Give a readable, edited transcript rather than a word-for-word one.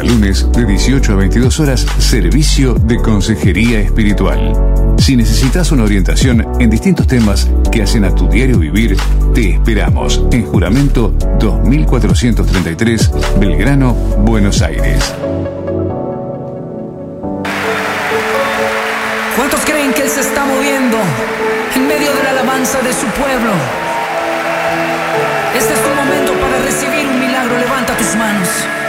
Cada lunes de 18 a 22 horas, servicio de consejería espiritual. Si necesitas una orientación en distintos temas que hacen a tu diario vivir, te esperamos en Juramento 2433, Belgrano, Buenos Aires. ¿Cuántos creen que Él se está moviendo en medio de la alabanza de su pueblo? Este es tu momento para recibir un milagro. Levanta tus manos.